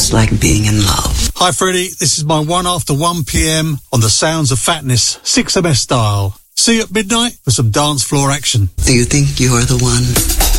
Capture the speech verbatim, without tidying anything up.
just like being in love. Hi Freddie, this is my one after one p.m. on the Sounds of Fatness, six M S style. See you at midnight for some dance floor action. Do you think you're the one?